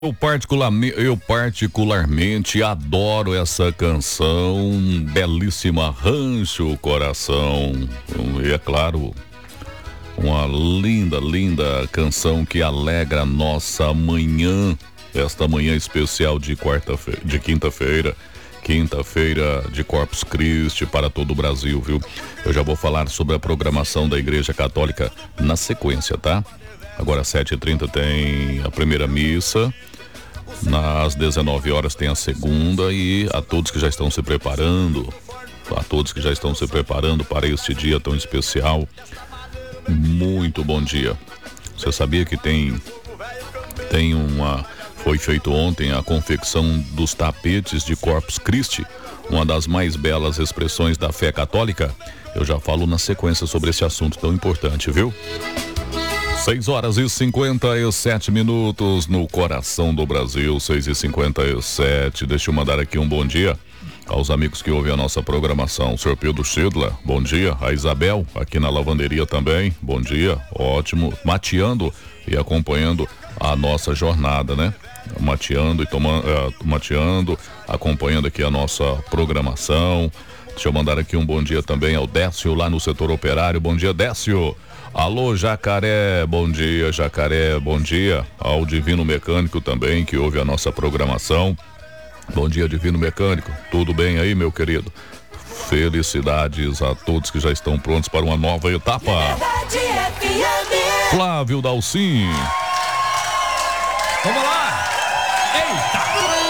Eu particularmente adoro essa canção, belíssima, Rancho Coração. E é claro, uma linda canção que alegra a nossa manhã, esta manhã especial de quinta-feira de Corpus Christi para todo o Brasil, viu? Eu já vou falar sobre a programação da Igreja Católica na sequência, tá? Agora às 7h30 tem a primeira missa. Às 19 horas tem a segunda, e a todos que já estão se preparando para este dia tão especial, muito bom dia. Você sabia que foi feito ontem a confecção dos tapetes de Corpus Christi, uma das mais belas expressões da fé católica? Eu já falo na sequência sobre esse assunto tão importante, viu? 6h57 no coração do Brasil, 6h57. Deixa eu mandar aqui um bom dia aos amigos que ouvem a nossa programação. O Sr. Pedro Schindler, bom dia. A Isabel, aqui na lavanderia também, bom dia. Ótimo, mateando e acompanhando a nossa jornada, né? Mateando, acompanhando aqui a nossa programação. Deixa eu mandar aqui um bom dia também ao Décio, lá no setor operário. Bom dia, Décio. Alô, Jacaré, bom dia, Jacaré, bom dia. Ao Divino Mecânico também, que ouve a nossa programação. Bom dia, Divino Mecânico, tudo bem aí, meu querido? Felicidades a todos que já estão prontos para uma nova etapa. Flávio Dalcin. Vamos lá! Eita!